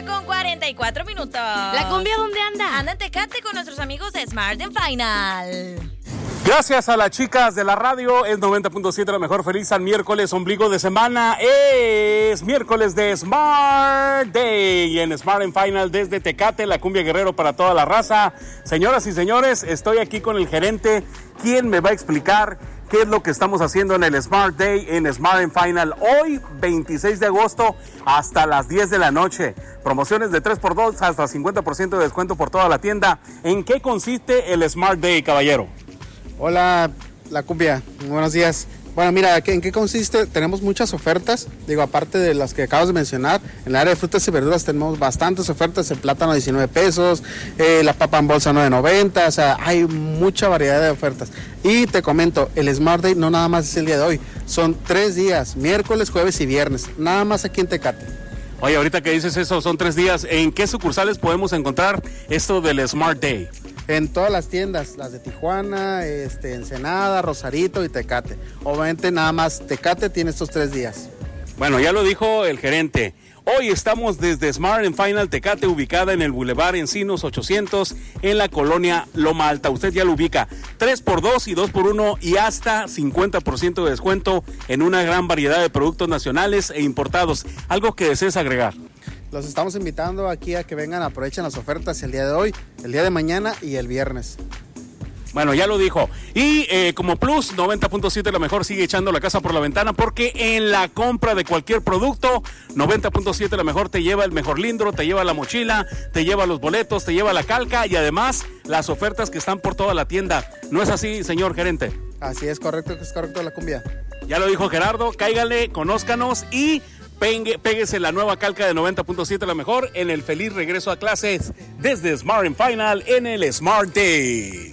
8:44. ¿La cumbia dónde anda? Anda en Tecate con nuestros amigos de Smart and Final. Gracias a las chicas de la radio, es 90.7 la mejor. Feliz al miércoles, ombligo de semana. Es miércoles de Smart Day en Smart and Final desde Tecate, la cumbia guerrero para toda la raza. Señoras y señores, estoy aquí con el gerente, quien me va a explicar qué es lo que estamos haciendo en el Smart Day en Smart and Final. Hoy, 26 de agosto, hasta las 10 de la noche. Promociones de 3x2 hasta 50% de descuento por toda la tienda. ¿En qué consiste el Smart Day, caballero? Hola, la cumbia, buenos días. Bueno, mira, ¿en qué consiste? Tenemos muchas ofertas, aparte de las que acabas de mencionar. En el área de frutas y verduras tenemos bastantes ofertas, el plátano 19 pesos, la papa en bolsa 9.90, o sea, hay mucha variedad de ofertas. Y te comento, el Smart Day no nada más es el día de hoy, son 3 días, miércoles, jueves y viernes, nada más aquí en Tecate. Oye, ahorita que dices eso, son 3 días, ¿en qué sucursales podemos encontrar esto del Smart Day? En todas las tiendas, las de Tijuana, Ensenada, Rosarito y Tecate. Obviamente nada más Tecate tiene estos 3 días. Bueno, ya lo dijo el gerente. Hoy estamos desde Smart and Final Tecate, ubicada en el Boulevard Encinos 800, en la colonia Loma Alta. Usted ya lo ubica. 3x2 y 2x1 y hasta 50% de descuento en una gran variedad de productos nacionales e importados. ¿Algo que desees agregar? Los estamos invitando aquí a que vengan, aprovechen las ofertas el día de hoy, el día de mañana y el viernes. Bueno, ya lo dijo. Y como plus, 90.7 la mejor sigue echando la casa por la ventana, porque en la compra de cualquier producto, 90.7 la mejor te lleva el mejor lindro, te lleva la mochila, te lleva los boletos, te lleva la calca y además las ofertas que están por toda la tienda. ¿No es así, señor gerente? Así es correcto la cumbia. Ya lo dijo Gerardo, cáigale, conózcanos y péguese la nueva calca de 90.7 la mejor en el feliz regreso a clases desde Smart and Final en el Smart Day.